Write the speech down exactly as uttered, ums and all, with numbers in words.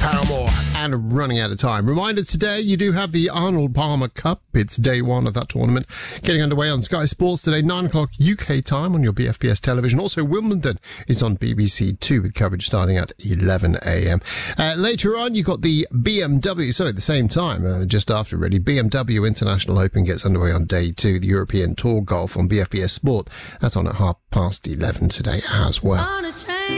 Paramore and Running Out of Time. Reminder today, you do have the Arnold Palmer Cup. It's day one of that tournament getting underway on Sky Sports today, nine o'clock U K time on your B F B S television. Also, Wimbledon is on B B C Two with coverage starting at eleven a.m. Uh, later on, you've got the B M W, so at the same time, uh, just after really, B M W International Open gets underway on day two, the European Tour Golf on B F B S Sport. That's on at half past eleven today as well.